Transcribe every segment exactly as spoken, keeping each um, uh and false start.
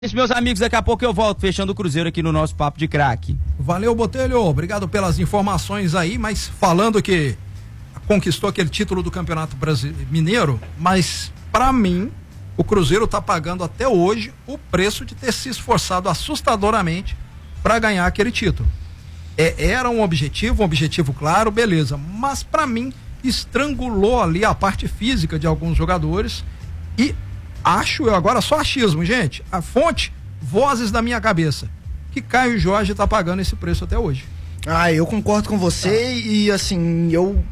Isso, meus amigos, daqui a pouco eu volto, fechando o Cruzeiro aqui no nosso Papo de Craque. Valeu, Botelho, obrigado pelas informações aí, mas falando que conquistou aquele título do Campeonato Brasileiro Mineiro, mas pra mim, o Cruzeiro tá pagando até hoje o preço de ter se esforçado assustadoramente para ganhar aquele título. É, era um objetivo, um objetivo claro, beleza, mas pra mim estrangulou ali a parte física de alguns jogadores e acho eu, agora só achismo, gente, a fonte, vozes da minha cabeça, que Caio Jorge tá pagando esse preço até hoje. Ah, eu concordo com você ah. e assim, eu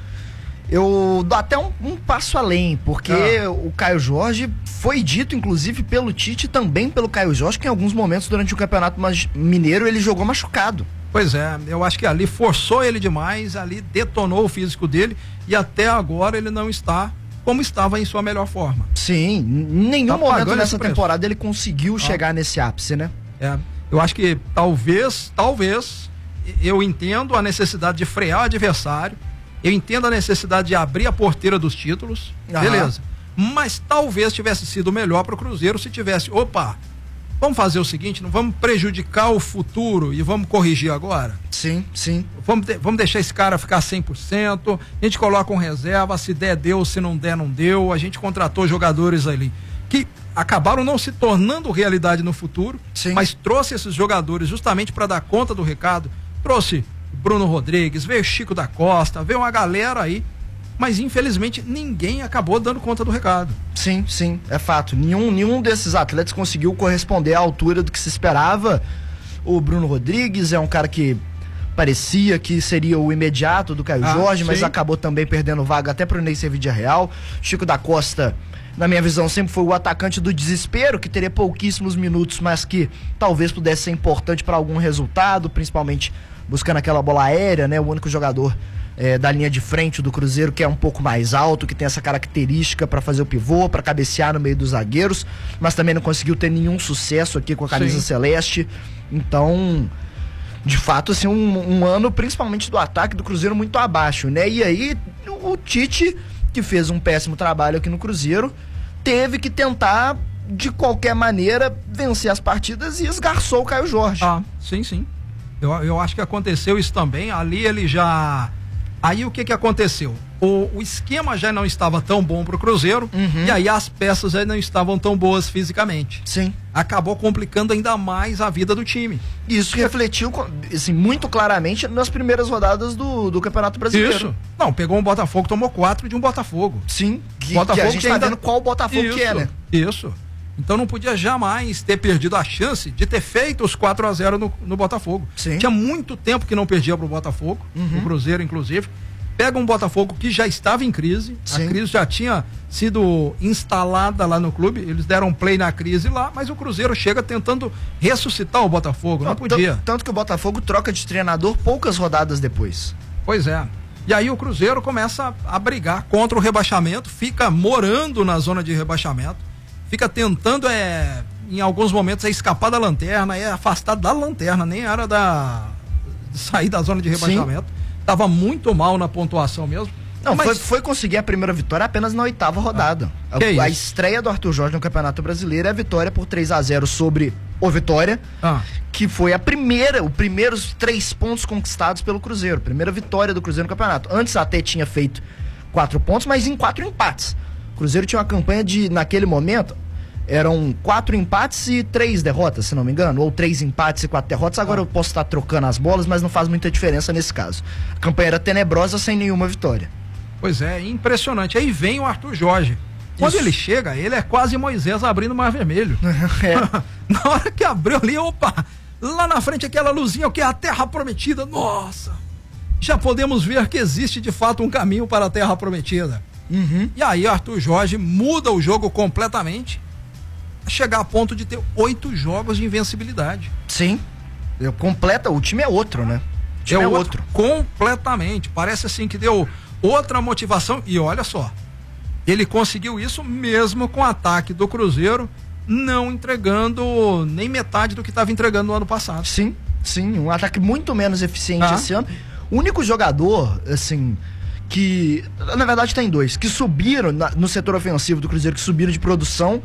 eu dou até um, um passo além, porque ah. o Caio Jorge foi dito, inclusive, pelo Tite e também pelo Caio Jorge, que em alguns momentos durante o Campeonato Mineiro ele jogou machucado. Pois é, eu acho que ali forçou ele demais, ali detonou o físico dele e até agora ele não está como estava em sua melhor forma. Sim, em nenhum tá momento nessa temporada ele conseguiu ah. chegar nesse ápice, né? É, eu acho que talvez, talvez, eu entendo a necessidade de frear o adversário, eu entendo a necessidade de abrir a porteira dos títulos, Aham. beleza, mas talvez tivesse sido melhor para o Cruzeiro se tivesse, opa, vamos fazer o seguinte, não vamos prejudicar o futuro e vamos corrigir agora? Sim, sim. Vamos, de, vamos deixar esse cara ficar cem por cento, a gente coloca um reserva, se der, deu, se não der, não deu, a gente contratou jogadores ali que acabaram não se tornando realidade no futuro, sim. mas trouxe esses jogadores justamente para dar conta do recado, trouxe Bruno Rodrigues, veio Chico da Costa, veio uma galera aí, mas infelizmente ninguém acabou dando conta do recado. Sim, sim, é fato. Nenhum, nenhum desses atletas conseguiu corresponder à altura do que se esperava. O Bruno Rodrigues é um cara que parecia que seria o imediato do Caio ah, Jorge, sim. mas acabou também perdendo vaga até para o Ney Sevilla Real. Chico da Costa, na minha visão, sempre foi o atacante do desespero, que teria pouquíssimos minutos, mas que talvez pudesse ser importante para algum resultado, principalmente buscando aquela bola aérea, né? O único jogador É, da linha de frente do Cruzeiro que é um pouco mais alto, que tem essa característica para fazer o pivô, para cabecear no meio dos zagueiros, mas também não conseguiu ter nenhum sucesso aqui com a camisa Sim. celeste. Então, de fato, assim, um, um ano principalmente do ataque do Cruzeiro muito abaixo, né? E aí o Tite, que fez um péssimo trabalho aqui no Cruzeiro, teve que tentar de qualquer maneira vencer as partidas e esgarçou o Caio Jorge. Ah, sim, sim. Eu, eu acho que aconteceu isso também. Ali ele já... Aí o que que aconteceu? O, o esquema já não estava tão bom pro Cruzeiro, uhum. e aí as peças já não estavam tão boas fisicamente. Sim. Acabou complicando ainda mais a vida do time. Isso refletiu assim, muito claramente nas primeiras rodadas do, do Campeonato Brasileiro. Isso. Não, pegou um Botafogo, tomou quatro de um Botafogo. Sim. Que, Botafogo que a gente que tá ainda... vendo qual Botafogo isso, que é, né? Isso. Então não podia jamais ter perdido a chance de ter feito os quatro a zero no, no Botafogo. Sim. Tinha muito tempo que não perdia pro Botafogo, uhum. o Cruzeiro inclusive. Pega um Botafogo que já estava em crise, Sim. a crise já tinha sido instalada lá no clube, eles deram play na crise lá, mas o Cruzeiro chega tentando ressuscitar o Botafogo, não, não podia. Tanto que o Botafogo troca de treinador poucas rodadas depois. Pois é. E aí o Cruzeiro começa a, a brigar contra o rebaixamento, fica morando na zona de rebaixamento, fica tentando, é, em alguns momentos, é escapar da lanterna, é afastado da lanterna, nem era da de sair da zona de rebaixamento. Sim. Tava muito mal na pontuação mesmo. Não, mas... foi, foi conseguir a primeira vitória apenas na oitava rodada. Ah, a, a estreia do Arthur Jorge no Campeonato Brasileiro é a vitória por três a zero sobre o Vitória, ah. que foi a primeira, os primeiros três pontos conquistados pelo Cruzeiro. Primeira vitória do Cruzeiro no campeonato. Antes até tinha feito quatro pontos, mas em quatro empates. O Cruzeiro tinha uma campanha de, naquele momento, eram quatro empates e três derrotas, se não me engano, ou três empates e quatro derrotas. Agora ah. eu posso estar trocando as bolas, mas não faz muita diferença nesse caso. A campanha era tenebrosa, sem nenhuma vitória. Pois é, impressionante. Aí vem o Arthur Jorge. Quando Isso. ele chega, ele é quase Moisés abrindo o Mar Vermelho. É. Na hora que abriu ali, opa, lá na frente aquela luzinha, o que é a Terra Prometida. Nossa, já podemos ver que existe de fato um caminho para a Terra Prometida. Uhum. E aí Arthur Jorge muda o jogo completamente, chegar a ponto de ter oito jogos de invencibilidade. Sim, eu, completa, o time é outro, né? O time é, é outro. outro. Completamente, parece assim que deu outra motivação, e olha só, ele conseguiu isso mesmo com o ataque do Cruzeiro não entregando nem metade do que estava entregando no ano passado. Sim, sim, um ataque muito menos eficiente ah. esse ano. O único jogador, assim, que, na verdade tem dois, que subiram na, no setor ofensivo do Cruzeiro, que subiram de produção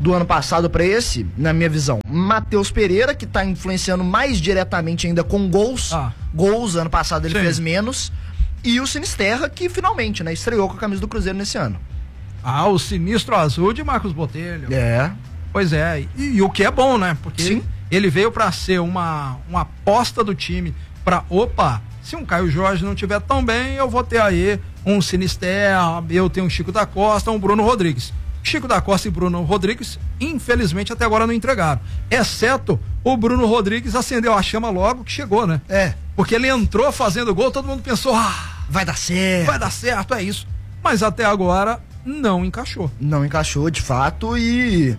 do ano passado para esse, na minha visão, Matheus Pereira, que tá influenciando mais diretamente ainda com gols. Ah. Gols, ano passado ele Sim. fez menos. E o Sinisterra, que finalmente, né, estreou com a camisa do Cruzeiro nesse ano. Ah, o sinistro azul de Marcos Botelho. É. Pois é, e, e o que é bom, né? Porque Sim. ele veio para ser uma, uma aposta do time para, opa, se um Caio Jorge não tiver tão bem, eu vou ter aí um Sinisterra, eu tenho um Chico da Costa, um Bruno Rodrigues. Chico da Costa e Bruno Rodrigues, infelizmente, até agora não entregaram. Exceto o Bruno Rodrigues acendeu a chama logo que chegou, né? É. Porque ele entrou fazendo gol, todo mundo pensou, ah, vai dar certo. Vai dar certo, é isso. Mas até agora não encaixou. Não encaixou, de fato, e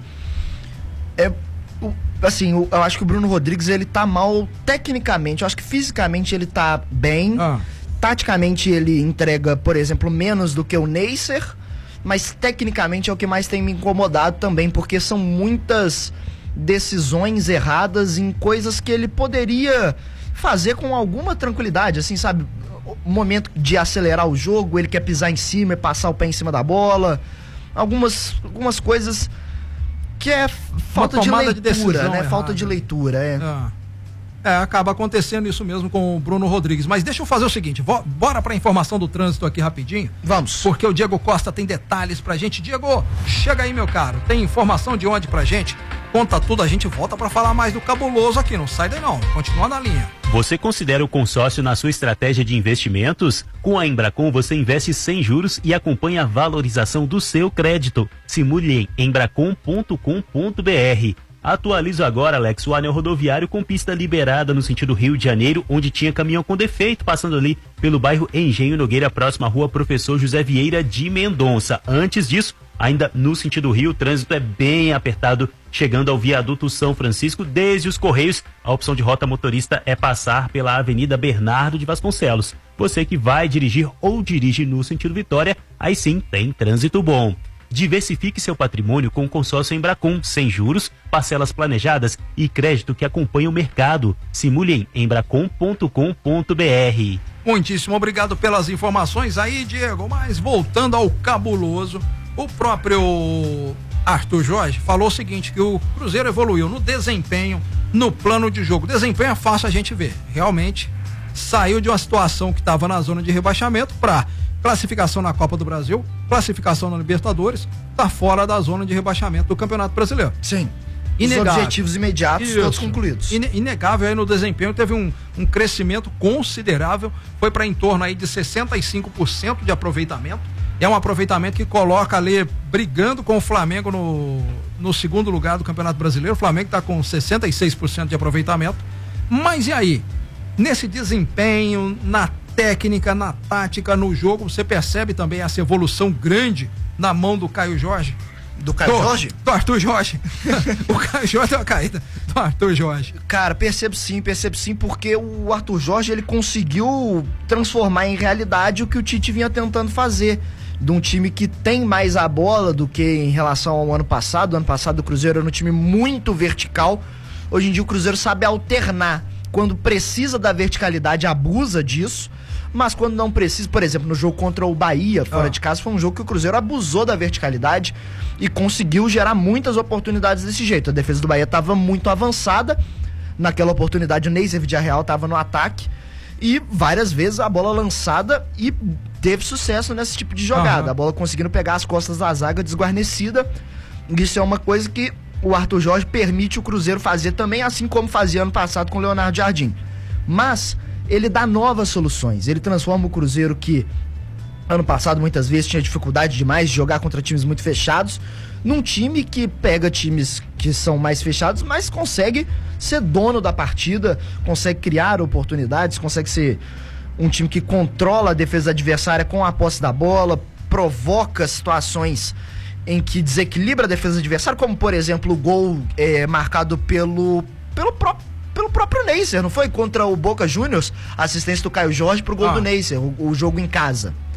é, assim, eu acho que o Bruno Rodrigues, ele tá mal tecnicamente, eu acho que fisicamente ele tá bem, ah. taticamente ele entrega, por exemplo, menos do que o Neisser, mas tecnicamente é o que mais tem me incomodado também, porque são muitas decisões erradas em coisas que ele poderia fazer com alguma tranquilidade, assim, sabe? O momento de acelerar o jogo, ele quer pisar em cima e passar o pé em cima da bola, algumas, algumas coisas que é falta de leitura, de né? Errada. Falta de leitura, é. Ah. É, acaba acontecendo isso mesmo com o Bruno Rodrigues. Mas deixa eu fazer o seguinte, vo- bora pra informação do trânsito aqui rapidinho. Vamos. Porque o Diego Costa tem detalhes pra gente. Diego, chega aí, meu caro. Tem informação de onde pra gente? Conta tudo, a gente volta pra falar mais do cabuloso aqui. Não sai daí não, continua na linha. Você considera o consórcio na sua estratégia de investimentos? Com a Embracon você investe sem juros e acompanha a valorização do seu crédito. Simule em embracon ponto com ponto b r. Atualizo agora, Alex, o anel rodoviário com pista liberada no sentido Rio de Janeiro, onde tinha caminhão com defeito, passando ali pelo bairro Engenho Nogueira, próxima à rua Professor José Vieira de Mendonça. Antes disso, ainda no sentido Rio, o trânsito é bem apertado, chegando ao viaduto São Francisco, desde os Correios. A opção de rota motorista é passar pela Avenida Bernardo de Vasconcelos. Você que vai dirigir ou dirige no sentido Vitória, aí sim tem trânsito bom. Diversifique seu patrimônio com o consórcio Embracon, sem juros, parcelas planejadas e crédito que acompanha o mercado. Simule em embracon ponto com ponto b r. Muitíssimo obrigado pelas informações aí, Diego. Mas voltando ao cabuloso, o próprio Arthur Jorge falou o seguinte, que o Cruzeiro evoluiu no desempenho, no plano de jogo. Desempenho é fácil a gente ver. Realmente saiu de uma situação que estava na zona de rebaixamento para classificação na Copa do Brasil, classificação na Libertadores, tá fora da zona de rebaixamento do Campeonato Brasileiro. Sim. Inegável. Os objetivos imediatos Isso. todos concluídos. Ine- inegável aí no desempenho, teve um, um crescimento considerável, foi para em torno aí de sessenta e cinco por cento de aproveitamento. É um aproveitamento que coloca ali brigando com o Flamengo no, no segundo lugar do Campeonato Brasileiro. O Flamengo está com sessenta e seis por cento de aproveitamento. Mas e aí? Nesse desempenho, na técnica, na tática, no jogo, você percebe também essa evolução grande na mão do Caio Jorge? Do Caio do, Jorge? Do Arthur Jorge. O Caio Jorge deu uma caída. Do Arthur Jorge. Cara, percebo sim, percebo sim, porque o Arthur Jorge, ele conseguiu transformar em realidade o que o Tite vinha tentando fazer. De um time que tem mais a bola do que em relação ao ano passado. O ano passado o Cruzeiro era um time muito vertical. Hoje em dia o Cruzeiro sabe alternar. Quando precisa da verticalidade, abusa disso. Mas quando não precisa, por exemplo, no jogo contra o Bahia, fora ah. de casa, foi um jogo que o Cruzeiro abusou da verticalidade e conseguiu gerar muitas oportunidades desse jeito. A defesa do Bahia estava muito avançada. Naquela oportunidade, o Neisser Villarreal estava no ataque. E várias vezes a bola lançada e teve sucesso nesse tipo de jogada. Uhum. A bola conseguindo pegar as costas da zaga desguarnecida. Isso é uma coisa que o Arthur Jorge permite o Cruzeiro fazer também, assim como fazia ano passado com o Leonardo Jardim. Mas ele dá novas soluções. Ele transforma o Cruzeiro, que ano passado muitas vezes tinha dificuldade demais de jogar contra times muito fechados, num time que pega times que são mais fechados, mas consegue ser dono da partida, consegue criar oportunidades, consegue ser um time que controla a defesa adversária com a posse da bola, provoca situações em que desequilibra a defesa adversária, como por exemplo o gol é, marcado pelo, pelo próprio pelo próprio Neisser, não foi? Contra o Boca Juniors, a assistência do Caio Jorge pro gol ah. do Neisser, o, o jogo em casa.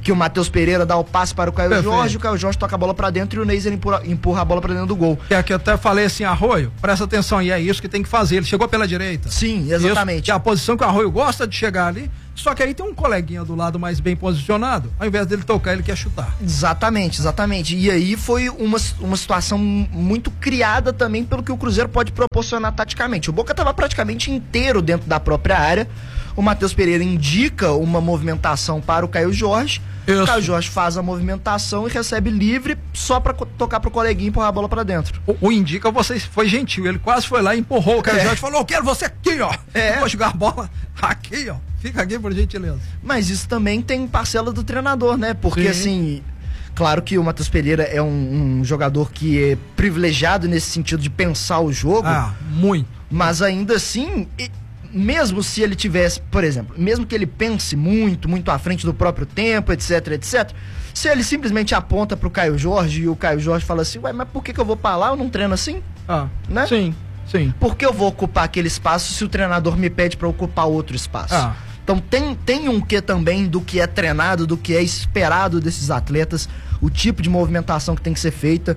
que o Matheus Pereira dá o passe para o Caio Perfeito. Jorge, o Caio Jorge toca a bola para dentro e o Neiser empurra, empurra a bola para dentro do gol. Que é que eu até falei assim, Arroio, presta atenção, e é isso que tem que fazer. Ele chegou pela direita. Sim, exatamente. Isso, que é a posição que o Arroio gosta de chegar ali, só que aí tem um coleguinha do lado mais bem posicionado, ao invés dele tocar, ele quer chutar. Exatamente, exatamente. E aí foi uma, uma situação muito criada também pelo que o Cruzeiro pode proporcionar taticamente. O Boca estava praticamente inteiro dentro da própria área. O Matheus Pereira indica uma movimentação para o Caio Jorge. Isso. O Caio Jorge faz a movimentação e recebe livre só para tocar pro coleguinha e empurrar a bola para dentro. O, o indica você foi gentil, ele quase foi lá e empurrou o Caio É. Jorge, falou, eu quero você aqui, ó. É. Eu vou jogar a bola aqui, ó. Fica aqui por gentileza. Mas isso também tem parcela do treinador, né? Porque Sim. assim, claro que o Matheus Pereira é um, um jogador que é privilegiado nesse sentido de pensar o jogo, Ah, muito. mas ainda assim, e- mesmo se ele tivesse, por exemplo, mesmo que ele pense muito, muito à frente do próprio tempo, etc, etc, se ele simplesmente aponta pro Caio Jorge e o Caio Jorge fala assim, ué, mas por que que eu vou pra lá? Eu não treino assim? Ah, Né? Sim, sim. Por que eu vou ocupar aquele espaço se o treinador me pede pra ocupar outro espaço? Ah. Então tem, tem um quê também do que é treinado, do que é esperado desses atletas, o tipo de movimentação que tem que ser feita.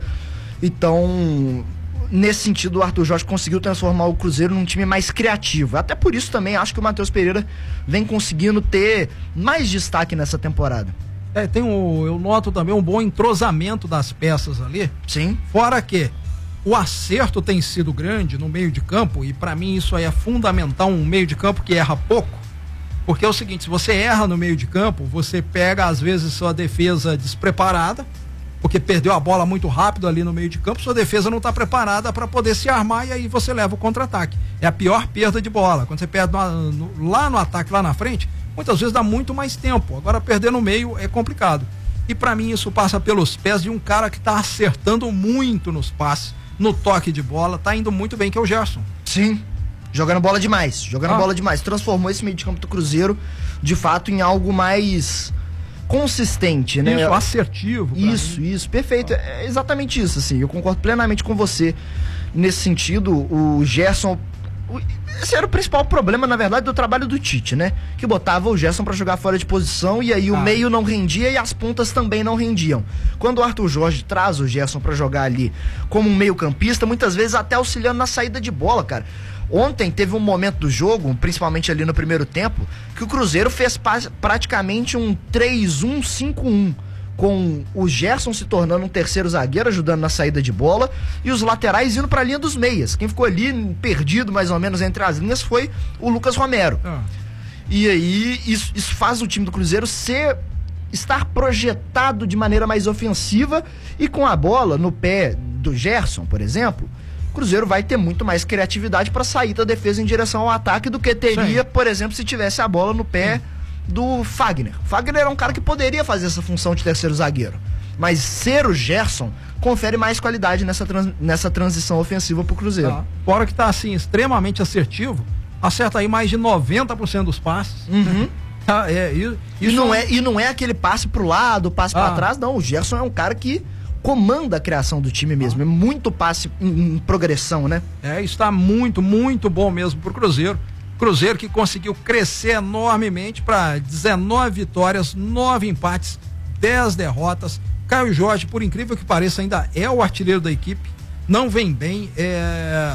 Então, nesse sentido, o Arthur Jorge conseguiu transformar o Cruzeiro num time mais criativo. Até por isso também acho que o Matheus Pereira vem conseguindo ter mais destaque nessa temporada. É, tem um, eu noto também um bom entrosamento das peças ali. Sim. Fora que o acerto tem sido grande no meio de campo, e pra mim isso aí é fundamental, um meio de campo que erra pouco. Porque é o seguinte, se você erra no meio de campo, você pega às vezes sua defesa despreparada, porque perdeu a bola muito rápido ali no meio de campo, sua defesa não está preparada para poder se armar e aí você leva o contra-ataque. É a pior perda de bola. Quando você perde no, no, lá no ataque, lá na frente, muitas vezes dá muito mais tempo. Agora perder no meio é complicado. E para mim isso passa pelos pés de um cara que está acertando muito nos passes, no toque de bola, tá indo muito bem, que é o Gerson. Sim. Jogando bola demais, jogando Ah. bola demais. Transformou esse meio de campo do Cruzeiro, de fato, em algo mais consistente, né? Isso, assertivo. pra Isso, mim. isso, perfeito. É exatamente isso, assim. Eu concordo plenamente com você nesse sentido. O Gerson. o- Esse era o principal problema, na verdade, do trabalho do Tite, né? Que botava o Gerson pra jogar fora de posição e aí o Ah. meio não rendia e as pontas também não rendiam. Quando o Arthur Jorge traz o Gerson pra jogar ali como um meio-campista, muitas vezes até auxiliando na saída de bola, cara. Ontem teve um momento do jogo, principalmente ali no primeiro tempo, que o Cruzeiro fez pa- praticamente um três um cinco um, com o Gerson se tornando um terceiro zagueiro, ajudando na saída de bola, e os laterais indo pra linha dos meias. Quem ficou ali perdido mais ou menos entre as linhas foi o Lucas Romero. Ah. E aí isso, isso faz o time do Cruzeiro ser estar projetado de maneira mais ofensiva, e com a bola no pé do Gerson, por exemplo, o Cruzeiro vai ter muito mais criatividade para sair da defesa em direção ao ataque do que teria, Sim. por exemplo, se tivesse a bola no pé do Fagner. Fagner é um cara que poderia fazer essa função de terceiro zagueiro, mas ser o Gerson confere mais qualidade nessa, trans- nessa transição ofensiva pro Cruzeiro. Tá. Fora que tá assim, extremamente assertivo, acerta aí mais de noventa por cento dos passes. Uhum. Tá, é, isso, E não, é, e não é aquele passe pro lado, passe Ah. pra trás, não. O Gerson é um cara que comanda a criação do time mesmo. É muito passe em, em progressão, né? É, está muito, muito bom mesmo pro Cruzeiro. Cruzeiro que conseguiu crescer enormemente para dezenove vitórias, nove empates, dez derrotas. Caio Jorge, por incrível que pareça, ainda é o artilheiro da equipe. Não vem bem. É,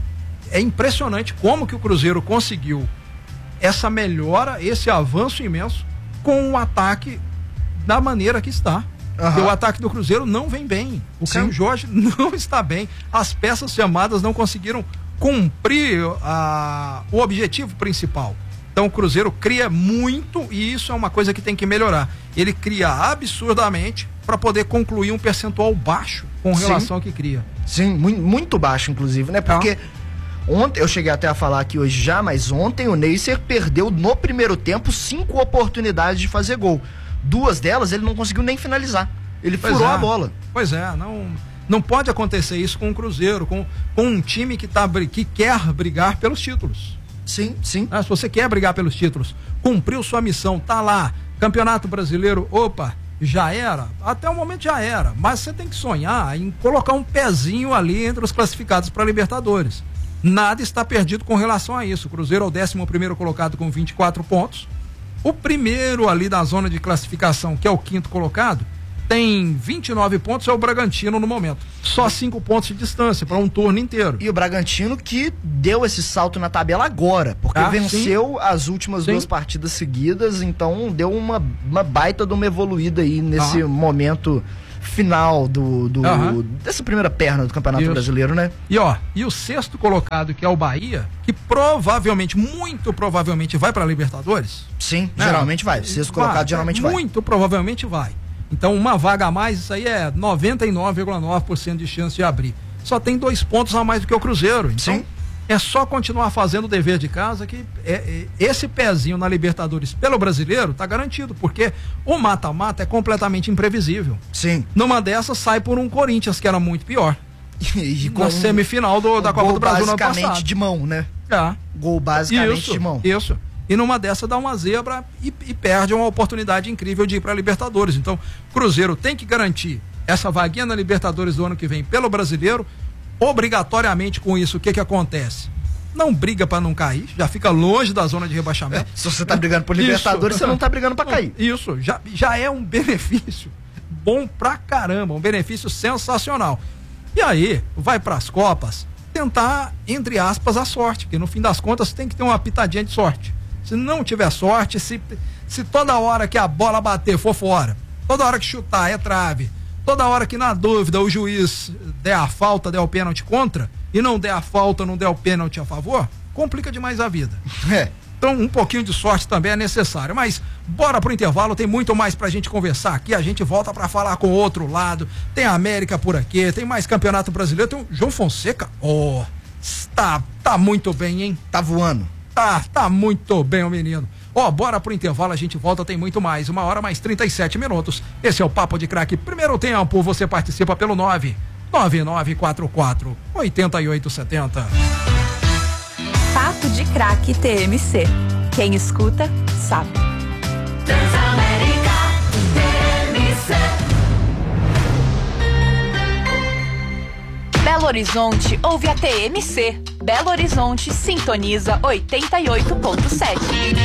é impressionante como que o Cruzeiro conseguiu essa melhora, esse avanço imenso com o ataque da maneira que está. Aham. Porque o ataque do Cruzeiro não vem bem. O Sim. Caio Jorge não está bem. As peças chamadas não conseguiram cumprir a, o objetivo principal. Então o Cruzeiro cria muito e isso é uma coisa que tem que melhorar. Ele cria absurdamente para poder concluir um percentual baixo com Sim. relação ao que cria. Sim, mu- muito baixo, inclusive, né? Porque ontem, eu cheguei até a falar aqui hoje já, mas ontem o Neiser perdeu no primeiro tempo cinco oportunidades de fazer gol. Duas delas ele não conseguiu nem finalizar. Ele Pois furou é. a bola. Pois é, não, não pode acontecer isso com o Cruzeiro, com, com um time que, tá, bri- que quer brigar pelos títulos. Sim, sim. Ah, se você quer brigar pelos títulos, cumpriu sua missão, tá lá, Campeonato Brasileiro, opa, já era, até o momento já era, mas você tem que sonhar em colocar um pezinho ali entre os classificados para Libertadores. Nada está perdido com relação a isso. O Cruzeiro é o décimo primeiro colocado com vinte e quatro pontos, O primeiro ali da zona de classificação, que é o quinto colocado, tem vinte e nove pontos, é o Bragantino no momento. Só cinco pontos de distância para um turno inteiro. E o Bragantino que deu esse salto na tabela agora, porque ah, venceu sim. as últimas sim. duas partidas seguidas, então deu uma, uma baita de uma evoluída aí nesse ah. momento final do, do uhum. dessa primeira perna do Campeonato Isso. Brasileiro, né? E ó, e o sexto colocado, que é o Bahia, que provavelmente, muito provavelmente vai para Libertadores. Sim, né? Geralmente vai. Sexto vai, colocado geralmente vai. Muito provavelmente vai. Então uma vaga a mais, isso aí é noventa e nove vírgula nove por cento de chance de abrir. Só tem dois pontos a mais do que o Cruzeiro. Então Sim. é só continuar fazendo o dever de casa que é, é, esse pezinho na Libertadores pelo brasileiro tá garantido, porque o mata-mata é completamente imprevisível. Sim. Numa dessas sai por um Corinthians que era muito pior. E com na semifinal do, da Copa do Brasil no ano passado. Basicamente de mão, né? É. Gol basicamente isso, de mão. Isso. E numa dessa dá uma zebra e, e perde uma oportunidade incrível de ir para a Libertadores. Então, Cruzeiro tem que garantir essa vaguinha na Libertadores do ano que vem pelo brasileiro. Obrigatoriamente com isso, o que que acontece? Não briga para não cair, já fica longe da zona de rebaixamento. É, se você tá brigando por Libertadores, isso. você não tá brigando para cair. Isso, já, já é um benefício bom pra caramba, um benefício sensacional. E aí, vai pras Copas tentar, entre aspas, a sorte, porque no fim das contas tem que ter uma pitadinha de sorte. Se não tiver sorte, se, se toda hora que a bola bater for fora, toda hora que chutar é trave, toda hora que na dúvida o juiz der a falta, der o pênalti contra, e não der a falta, não der o pênalti a favor, complica demais a vida. É. Então um pouquinho de sorte também é necessário, mas bora pro intervalo, tem muito mais pra gente conversar aqui, a gente volta pra falar com o outro lado, tem a América por aqui, tem mais Campeonato Brasileiro, tem o João Fonseca, ó, oh, tá, tá muito bem, hein? Tá voando. Tá, tá muito bem o menino. Ó, oh, bora pro intervalo, a gente volta, tem muito mais. Uma hora mais trinta e sete minutos. Esse é o Papo de Craque. Primeiro tempo, você participa pelo nove nove nove quatro quatro oito oito sete zero. Papo de Craque T M C. Quem escuta, sabe. Transamérica T M C. Belo Horizonte ouve a T M C. Belo Horizonte sintoniza oitenta e oito ponto sete.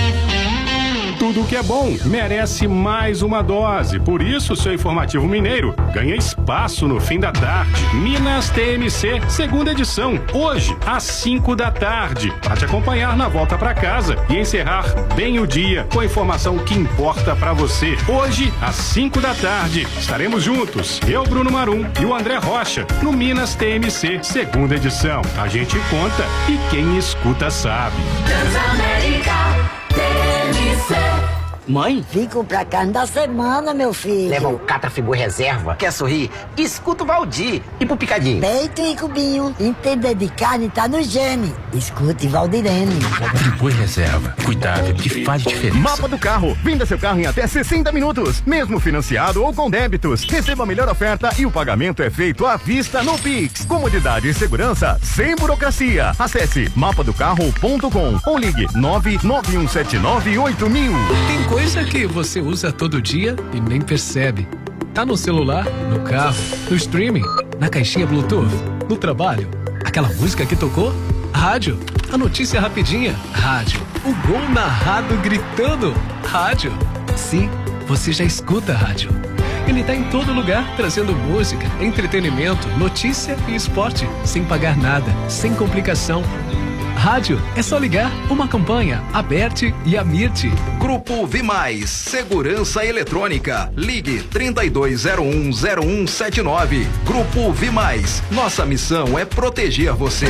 Tudo que é bom merece mais uma dose. Por isso, seu informativo mineiro ganha espaço no fim da tarde. Minas T M C, segunda edição, hoje às cinco da tarde, para te acompanhar na volta para casa e encerrar bem o dia com a informação que importa para você. Hoje às cinco da tarde estaremos juntos, eu, Bruno Marum e o André Rocha, no Minas T M C, segunda edição. A gente conta e quem escuta sabe. Transamérica T M C. Mãe? Fico pra carne da semana, meu filho. Leva o Catrafibu Reserva. Quer sorrir? Escuta o Valdir. E pro Picadinho? Peito e cubinho. Entender de carne tá no gene. Escute Valdirene. Catrafibu Reserva. Cuidado que faz diferença. Mapa do Carro. Venda seu carro em até sessenta minutos. Mesmo financiado ou com débitos. Receba a melhor oferta e o pagamento é feito à vista no Pix. Comodidade e segurança sem burocracia. Acesse mapa do carro ponto com ou ligue nove nove um sete nove oito mil. Tem coisa que você usa todo dia e nem percebe. Tá no celular, no carro, no streaming, na caixinha Bluetooth, no trabalho. Aquela música que tocou? Rádio. A notícia rapidinha? Rádio. O gol narrado gritando? Rádio. Sim, você já escuta a rádio. Ele tá em todo lugar, trazendo música, entretenimento, notícia e esporte, sem pagar nada, sem complicação. Rádio, é só ligar, uma campanha, Aberte e Amirte. Grupo Vimais, Segurança Eletrônica. Ligue trinta e dois zero um zero um sete nove. Grupo Vimais, nossa missão é proteger você.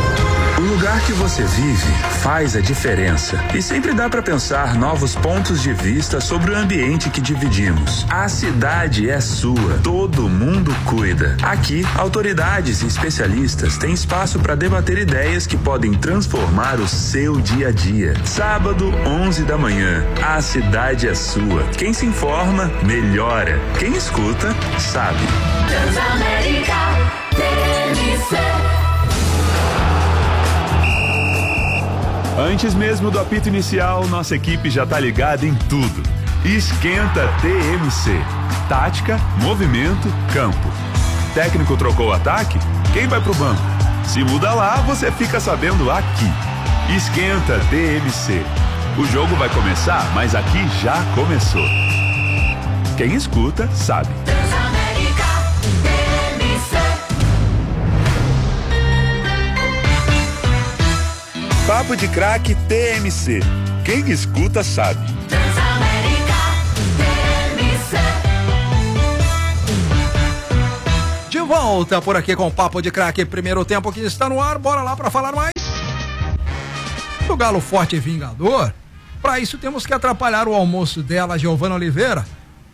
O lugar que você vive faz a diferença e sempre dá para pensar novos pontos de vista sobre o ambiente que dividimos. A cidade é sua, todo mundo cuida. Aqui, autoridades e especialistas têm espaço para debater ideias que podem transformar o seu dia a dia. Sábado, onze da manhã, a cidade é sua. Quem se informa, melhora. Quem escuta, sabe. Transamérica T M C. Antes mesmo do apito inicial, nossa equipe já tá ligada em tudo. Esquenta T M C. Tática, movimento, campo. Técnico trocou o ataque? Quem vai pro banco? Se muda lá, você fica sabendo aqui. Esquenta T M C. O jogo vai começar, mas aqui já começou. Quem escuta, sabe. Transamérica T M C. Papo de Craque T M C. Quem escuta, sabe. Transamérica T M C. De volta por aqui com o Papo de Craque, primeiro tempo que está no ar, bora lá para falar mais do Galo forte e vingador. Para isso temos que atrapalhar o almoço dela, Giovana Oliveira.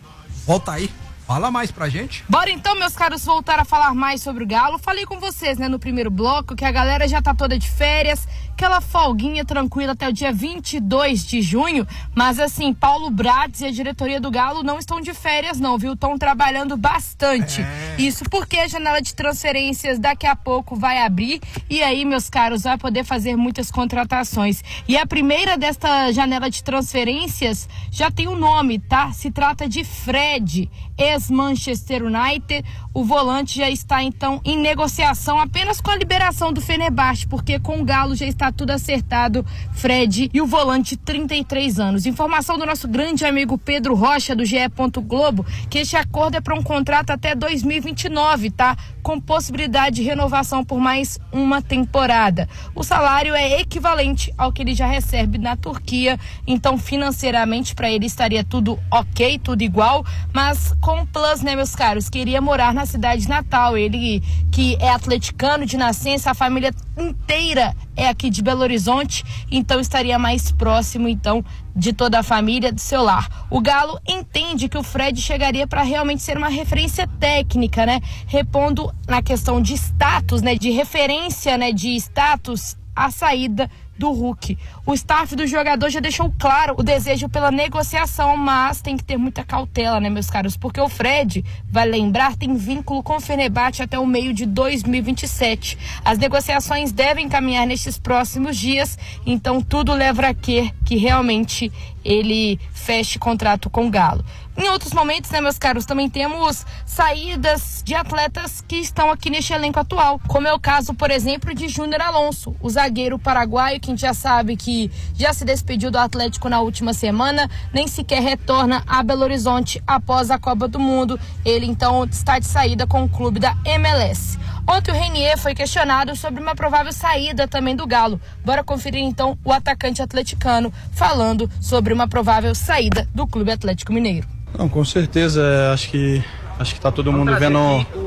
Volta aí, fala mais pra gente. Bora então, meus caros, voltar a falar mais sobre o Galo. Falei com vocês, né, no primeiro bloco, que a galera já tá toda de férias, aquela folguinha tranquila até o dia vinte e dois de junho, mas assim, Paulo Brates e a diretoria do Galo não estão de férias não, viu? Estão trabalhando bastante. É. Isso porque a janela de transferências daqui a pouco vai abrir e aí, meus caros, vai poder fazer muitas contratações. E a primeira desta janela de transferências já tem um nome, tá? Se trata de Fred, ex-Manchester United. O volante já está então em negociação apenas com a liberação do Fenerbahçe, porque com o Galo já está tudo acertado, Fred e o volante, trinta e três anos. Informação do nosso grande amigo Pedro Rocha, do G E. Globo, que este acordo é para um contrato até dois mil e vinte e nove, tá? Com possibilidade de renovação por mais uma temporada. O salário é equivalente ao que ele já recebe na Turquia, então financeiramente para ele estaria tudo ok, tudo igual, mas com plus, né, meus caros? Queria morar na cidade natal, ele que é atleticano de nascença, a família inteira é aqui de Belo Horizonte, então estaria mais próximo então de toda a família, do seu lar. O Galo entende que o Fred chegaria para realmente ser uma referência técnica, né? Repondo na questão de status, né? De referência, né? De status à saída do Hulk. O staff do jogador já deixou claro o desejo pela negociação, mas tem que ter muita cautela, né, meus caros? Porque o Fred, vai lembrar, tem vínculo com o Fenerbahçe até o meio de dois mil e vinte e sete. As negociações devem caminhar nestes próximos dias, então tudo leva a que, que realmente ele feche contrato com o Galo. Em outros momentos, né, meus caros, também temos saídas de atletas que estão aqui neste elenco atual, como é o caso, por exemplo, de Júnior Alonso, o zagueiro paraguaio, que a gente já sabe que já se despediu do Atlético na última semana, nem sequer retorna a Belo Horizonte após a Copa do Mundo. Ele, então, está de saída com o clube da M L S. Ontem o Renier foi questionado sobre uma provável saída também do Galo. Bora conferir, então, o atacante atleticano falando sobre uma provável saída do Clube Atlético Mineiro. Não, com certeza, é, acho que acho que está todo mundo vendo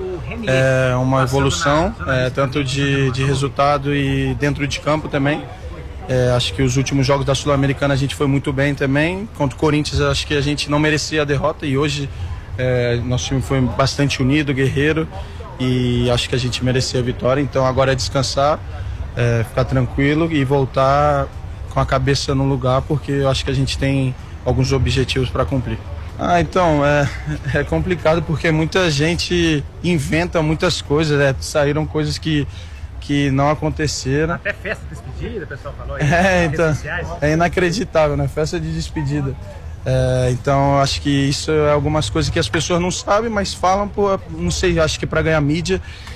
é, uma evolução, é, tanto de, de resultado e dentro de campo também. É, acho que os últimos jogos da Sul-Americana a gente foi muito bem também. Contra o Corinthians acho que a gente não merecia a derrota e hoje é, nosso time foi bastante unido, guerreiro, e acho que a gente merecia a vitória. Então agora é descansar, é, ficar tranquilo e voltar com a cabeça no lugar, porque eu acho que a gente tem alguns objetivos para cumprir. Ah, então, é, é complicado porque muita gente inventa muitas coisas, né? Saíram coisas que, que não aconteceram. Até festa de despedida, o pessoal falou aí. É, então, é inacreditável, né? Festa de despedida. É, então, acho que isso é algumas coisas que as pessoas não sabem, mas falam, por, não sei, acho que para ganhar mídia.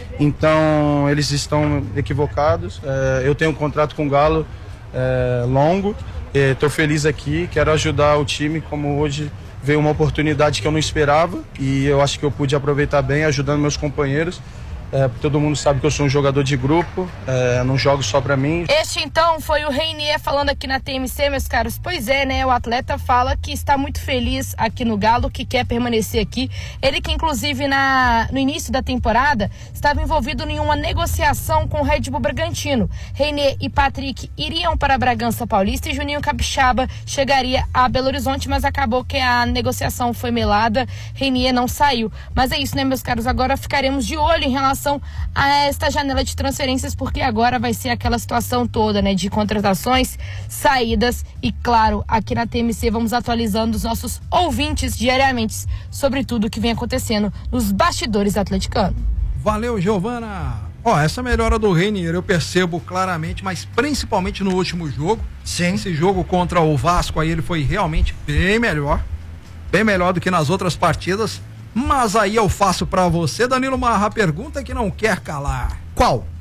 Então, eles estão equivocados. É, eu tenho um contrato com o Galo é, longo, estou feliz aqui, quero ajudar o time, como hoje veio uma oportunidade que eu não esperava e eu acho que eu pude aproveitar bem, ajudando meus companheiros. É, todo mundo sabe que eu sou um jogador de grupo, é, não jogo só pra mim. Este então foi o Renier falando aqui na T M C, meus caros. Pois é, né, o atleta fala que está muito feliz aqui no Galo, que quer permanecer aqui. Ele que inclusive na, no início da temporada estava envolvido em uma negociação com o Red Bull Bragantino. Renier e Patrick iriam para Bragança Paulista e Juninho Capixaba chegaria a Belo Horizonte, mas acabou que a negociação foi melada, Renier não saiu. Mas é isso, né, meus caros, agora ficaremos de olho em relação a esta janela de transferências, porque agora vai ser aquela situação toda, né, de contratações, saídas e, claro, aqui na T M C vamos atualizando os nossos ouvintes diariamente sobre tudo que vem acontecendo nos bastidores atleticanos. Valeu, Giovana. Ó, essa melhora do Renier eu percebo claramente, mas principalmente no último jogo. Sim. Esse jogo contra o Vasco aí ele foi realmente bem melhor, bem melhor do que nas outras partidas. Mas aí eu faço pra você, Danilo Marra, a pergunta que não quer calar. Qual?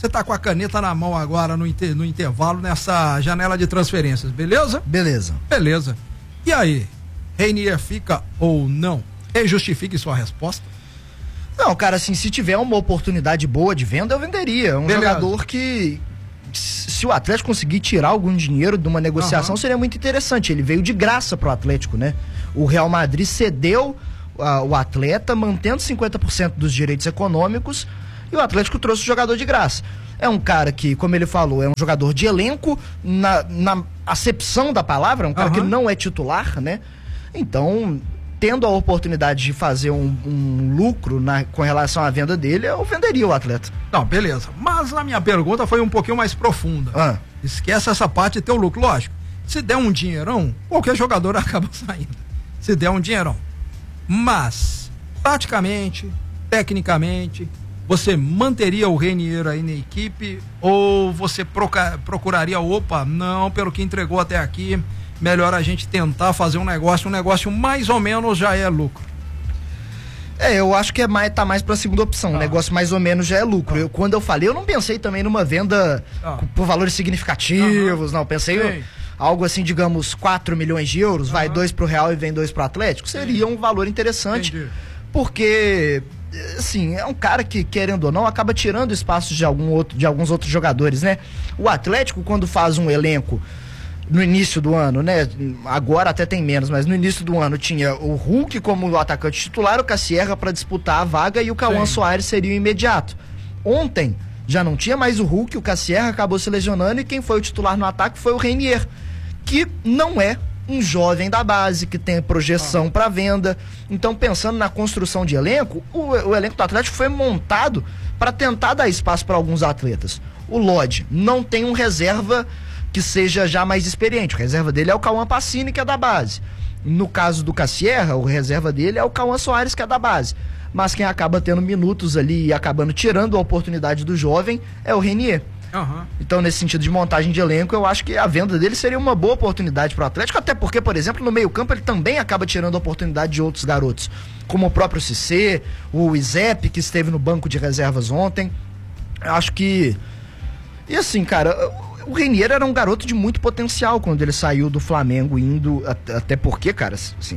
Você tá com a caneta na mão agora no, inter, no intervalo, nessa janela de transferências, beleza? Beleza. Beleza. E aí, Reinier fica ou não? E justifique sua resposta. Não, cara, assim, se tiver uma oportunidade boa de venda, eu venderia. Um Beleza. jogador que, se o Atlético conseguir tirar algum dinheiro de uma negociação, uhum. seria muito interessante. Ele veio de graça pro Atlético, né? O Real Madrid cedeu uh, o atleta, mantendo cinquenta por cento dos direitos econômicos, e o Atlético trouxe o jogador de graça. É um cara que, como ele falou, é um jogador de elenco, na, na acepção da palavra, um cara uhum. que não é titular, né? Então, tendo a oportunidade de fazer um, um lucro na, com relação à venda dele, eu venderia o atleta. Não, beleza. Mas a minha pergunta foi um pouquinho mais profunda. Ah. Esquece essa parte de ter o lucro. Lógico, se der um dinheirão, qualquer jogador acaba saindo. Se der um dinheirão. Mas, taticamente, tecnicamente, você manteria o Reinier aí na equipe ou você proca- procuraria, opa, não, pelo que entregou até aqui, melhor a gente tentar fazer um negócio, um negócio mais ou menos já é lucro? É, eu acho que é mais, tá mais pra segunda opção, ah. o negócio mais ou menos já é lucro. Ah. Eu, quando eu falei, eu não pensei também numa venda ah. por valores significativos, ah. não, pensei eu, algo assim, digamos, quatro milhões de euros, ah. vai dois pro Real e vem dois pro Atlético, seria um valor interessante, Entendi. porque... assim, é um cara que, querendo ou não, acaba tirando espaço de, algum outro, de alguns outros jogadores, né? O Atlético, quando faz um elenco no início do ano, né? Agora até tem menos, mas no início do ano tinha o Hulk como o atacante titular, o Cassierra para disputar a vaga e o Cauã Soares seria o imediato. Ontem já não tinha mais o Hulk, o Cassierra acabou se lesionando e quem foi o titular no ataque foi o Reinier, que não é um jovem da base, que tem projeção ah. para venda. Então, pensando na construção de elenco, o, o elenco do Atlético foi montado para tentar dar espaço para alguns atletas. O Lodge não tem um reserva que seja já mais experiente. O reserva dele é o Cauã Pacini, que é da base. No caso do Cassierra, o reserva dele é o Cauã Soares, que é da base. Mas quem acaba tendo minutos ali e acabando tirando a oportunidade do jovem é o Reinier. Uhum. Então, nesse sentido de montagem de elenco, eu acho que a venda dele seria uma boa oportunidade para o Atlético, até porque, por exemplo, no meio-campo ele também acaba tirando a oportunidade de outros garotos, como o próprio Cissé, o Izep, que esteve no banco de reservas ontem. Eu acho que... E assim, cara, o Reinier era um garoto de muito potencial quando ele saiu do Flamengo, indo... Até porque, cara, assim,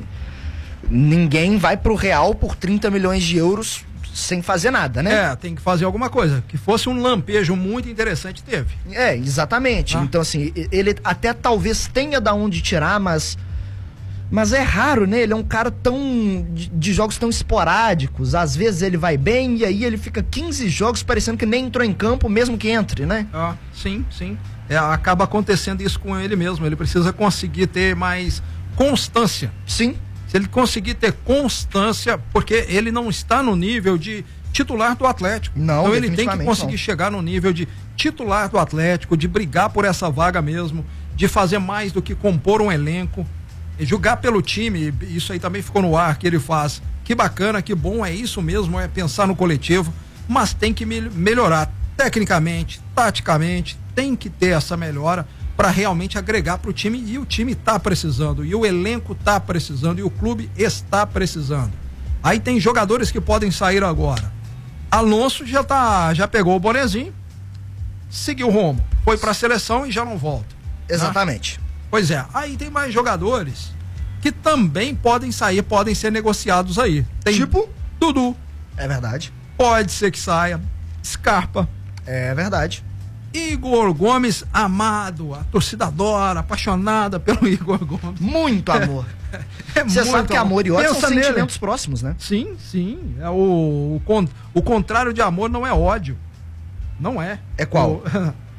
ninguém vai pro Real por trinta milhões de euros sem fazer nada, né? É, tem que fazer alguma coisa. Que fosse um lampejo muito interessante, teve. É, exatamente. Ah. Então, assim, ele até talvez tenha da onde tirar, mas... Mas é raro, né? Ele é um cara tão... De, de jogos tão esporádicos. Às vezes ele vai bem e aí ele fica quinze jogos parecendo que nem entrou em campo, mesmo que entre, né? Ah, sim, sim. É, acaba acontecendo isso com ele mesmo. Ele precisa conseguir ter mais constância. Sim. Se ele conseguir ter constância, porque ele não está no nível de titular do Atlético. Não, então ele tem que conseguir não. chegar no nível de titular do Atlético, de brigar por essa vaga mesmo, de fazer mais do que compor um elenco, jogar pelo time. Isso aí também ficou no ar que ele faz. Que bacana, que bom, é isso mesmo, é pensar no coletivo, mas tem que me- melhorar tecnicamente, taticamente, tem que ter essa melhora para realmente agregar para o time, e o time está precisando, e o elenco está precisando, e o clube está precisando. Aí tem jogadores que podem sair agora. Alonso já tá, já pegou o bonezinho, seguiu o rumo, foi para a seleção e já não volta. Exatamente. Né? Pois é, aí tem mais jogadores que também podem sair, podem ser negociados aí. Tem tipo? Dudu. É verdade. Pode ser que saia. Scarpa. É verdade. Igor Gomes, amado, a torcida adora, apaixonada pelo Igor Gomes. Muito amor. É, é Você muito sabe que amor e ódio Pensa são nele. sentimentos próximos, né? Sim, sim. É o, o, con- o contrário de amor não é ódio. Não é. É qual? O,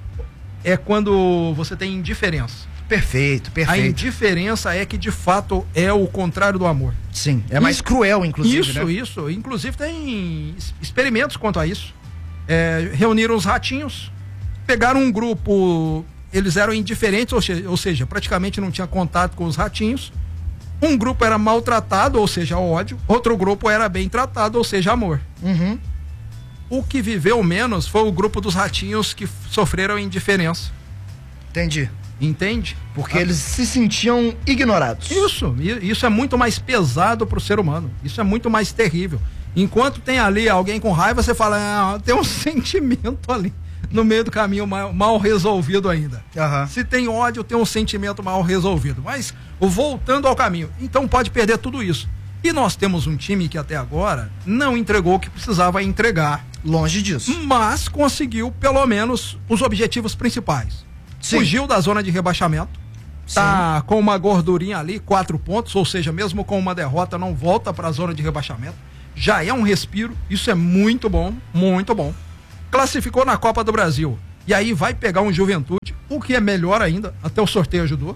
é quando você tem indiferença. Perfeito, perfeito. A indiferença é que de fato é o contrário do amor. Sim, é mais e, cruel, inclusive. Isso, né? isso. Inclusive tem experimentos quanto a isso. É, reuniram os ratinhos, pegaram um grupo, eles eram indiferentes, ou seja, ou seja, praticamente não tinha contato com os ratinhos. Um grupo era maltratado, ou seja, ódio. Outro grupo era bem tratado, ou seja, amor. Uhum. O que viveu menos foi o grupo dos ratinhos que sofreram indiferença. Entendi. Entende? Porque ah. eles se sentiam ignorados. Isso, isso é muito mais pesado pro ser humano. Isso é muito mais terrível. Enquanto tem ali alguém com raiva, você fala, ah, tem um sentimento ali. no meio do caminho mal, mal resolvido ainda. Uhum. Se tem ódio, tem um sentimento mal resolvido. Mas voltando ao caminho, então pode perder tudo isso. E nós temos um time que até agora não entregou o que precisava entregar. Longe disso. Mas conseguiu pelo menos os objetivos principais. Sim. Fugiu da zona de rebaixamento. Tá Sim. com uma gordurinha ali, quatro pontos, ou seja, mesmo com uma derrota não volta para a zona de rebaixamento. Já é um respiro, isso é muito bom, muito bom. Classificou na Copa do Brasil. E aí vai pegar um Juventude, o que é melhor ainda, até o sorteio ajudou.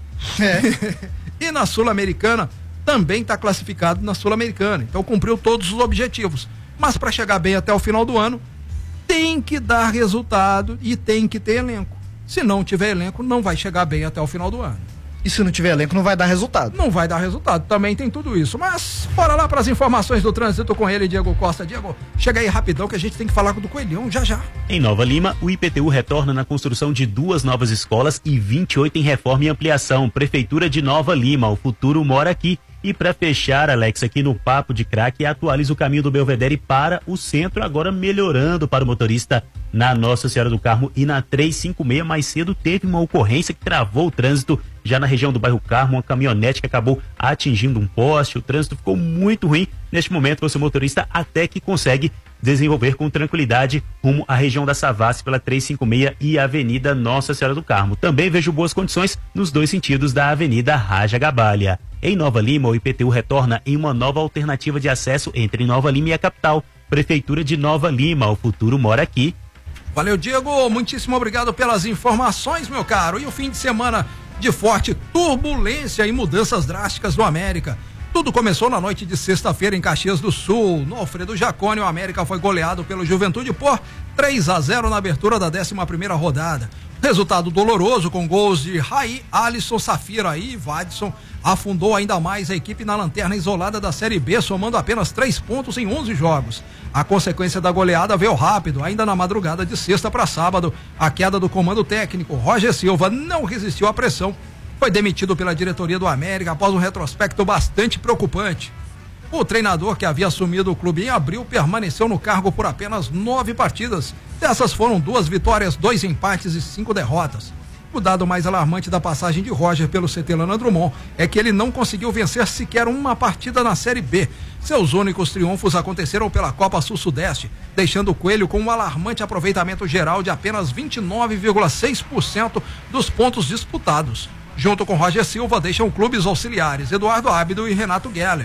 É. E na Sul-Americana, também está classificado na Sul-Americana. Então cumpriu todos os objetivos. Mas para chegar bem até o final do ano, tem que dar resultado e tem que ter elenco. Se não tiver elenco, não vai chegar bem até o final do ano. E se não tiver elenco, não vai dar resultado. Não vai dar resultado, também tem tudo isso. Mas bora lá para as informações do trânsito com ele, Diego Costa. Diego, chega aí rapidão que a gente tem que falar do Coelhão já já. Em Nova Lima, o I P T U retorna na construção de duas novas escolas e vinte e oito em reforma e ampliação. Prefeitura de Nova Lima, o futuro mora aqui. E para fechar, Alex, aqui no Papo de Craque, atualiza o caminho do Belvedere para o centro, agora melhorando para o motorista na Nossa Senhora do Carmo e na trezentos e cinquenta e seis. Mais cedo teve uma ocorrência que travou o trânsito já na região do bairro Carmo, uma caminhonete que acabou atingindo um poste, o trânsito ficou muito ruim. Neste momento, você motorista até que consegue desenvolver com tranquilidade rumo à região da Savassi pela trezentos e cinquenta e seis e Avenida Nossa Senhora do Carmo. Também vejo boas condições nos dois sentidos da Avenida Raja Gabalha. Em Nova Lima, o I P T U retorna em uma nova alternativa de acesso entre Nova Lima e a capital. Prefeitura de Nova Lima, o futuro mora aqui. Valeu, Diego, muitíssimo obrigado pelas informações, meu caro. E o fim de semana de forte turbulência e mudanças drásticas no América. Tudo começou na noite de sexta-feira em Caxias do Sul. No Alfredo Jaconi, o América foi goleado pelo Juventude por três a zero na abertura da décima primeira rodada. Resultado doloroso com gols de Raí, Alisson, Safira e Vadson. Afundou ainda mais a equipe na lanterna isolada da Série B, somando apenas três pontos em onze jogos. A consequência da goleada veio rápido, ainda na madrugada de sexta para sábado. A queda do comando técnico, Roger Silva, não resistiu à pressão. Foi demitido pela diretoria do América após um retrospecto bastante preocupante. O treinador, que havia assumido o clube em abril, permaneceu no cargo por apenas nove partidas. Dessas foram duas vitórias, dois empates e cinco derrotas. O dado mais alarmante da passagem de Roger pelo C T Lana Drummond é que ele não conseguiu vencer sequer uma partida na Série B. Seus únicos triunfos aconteceram pela Copa Sul-Sudeste, deixando o Coelho com um alarmante aproveitamento geral de apenas vinte e nove vírgula seis por cento dos pontos disputados. Junto com Roger Silva, deixam clubes auxiliares Eduardo Ábido e Renato Geller.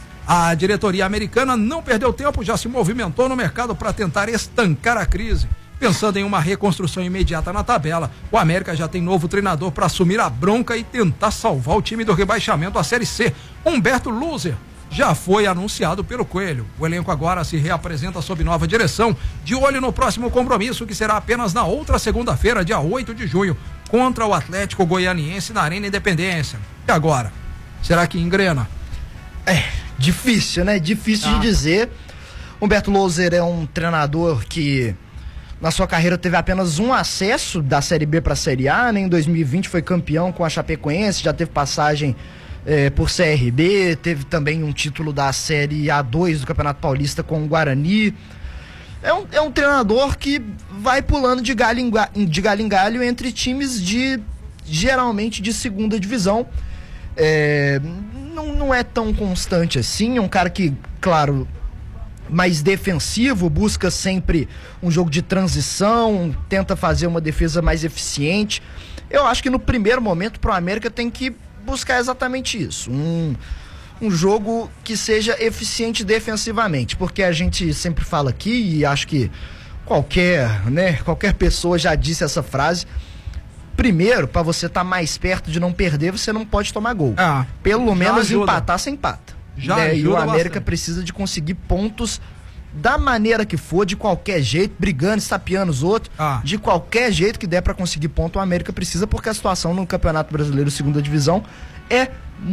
A diretoria americana não perdeu tempo, já se movimentou no mercado para tentar estancar a crise. Pensando em uma reconstrução imediata na tabela, o América já tem novo treinador para assumir a bronca e tentar salvar o time do rebaixamento à Série C. Humberto Loser já foi anunciado pelo Coelho. O elenco agora se reapresenta sob nova direção, de olho no próximo compromisso, que será apenas na outra segunda-feira, dia oito de junho, contra o Atlético Goianiense na Arena Independência. E agora? Será que engrena? É, difícil, né? Difícil ah. de dizer. Humberto Loser é um treinador que na sua carreira teve apenas um acesso da Série B para a Série A, né? Em dois mil e vinte foi campeão com a Chapecoense, já teve passagem eh, por C R B, teve também um título da Série A dois do Campeonato Paulista com o Guarani. É um, é um treinador que vai pulando de galho, em galho, de galho em galho entre times de, geralmente, de segunda divisão. É, não, não é tão constante assim, é um cara que, claro, mais defensivo, busca sempre um jogo de transição, tenta fazer uma defesa mais eficiente. Eu acho que no primeiro momento pro América tem que buscar exatamente isso, um, um jogo que seja eficiente defensivamente, porque a gente sempre fala aqui, e acho que qualquer, né, qualquer pessoa já disse essa frase: primeiro, para você estar tá mais perto de não perder, você não pode tomar gol. Ah, pelo menos ajuda. Empatar, você empata. Já né? E o América bastante. Precisa de conseguir pontos da maneira que for, de qualquer jeito, brigando, estapeando os outros, ah. de qualquer jeito que der para conseguir ponto, o América precisa, porque a situação no Campeonato Brasileiro segunda divisão é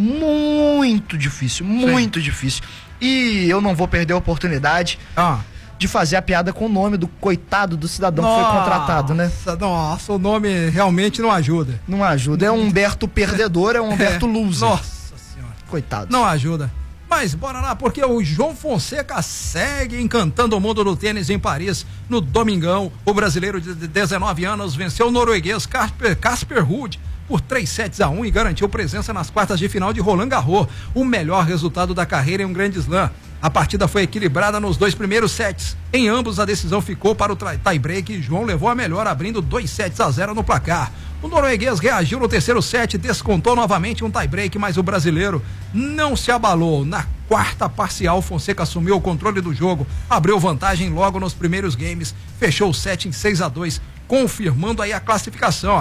muito difícil, muito Sim. difícil. E eu não vou perder a oportunidade ah. de fazer a piada com o nome do coitado do cidadão nossa, que foi contratado, né? Nossa, o nome realmente não ajuda. Não ajuda, é um Humberto perdedor, é um Humberto é. loser. Nossa senhora. Coitado. Não ajuda. Mas bora lá, porque o João Fonseca segue encantando o mundo do tênis em Paris. No domingão, o brasileiro de dezenove anos venceu o norueguês Casper, Casper Ruud por três sets a um e garantiu presença nas quartas de final de Roland Garros, o melhor resultado da carreira em um grande slam. A partida foi equilibrada nos dois primeiros sets. Em ambos, a decisão ficou para o tie-break e João levou a melhor, abrindo dois sets a zero no placar. O norueguês reagiu no terceiro set, descontou novamente um tie-break, mas o brasileiro não se abalou. Na quarta parcial, Fonseca assumiu o controle do jogo, abriu vantagem logo nos primeiros games, fechou o set em seis a dois, confirmando aí a classificação.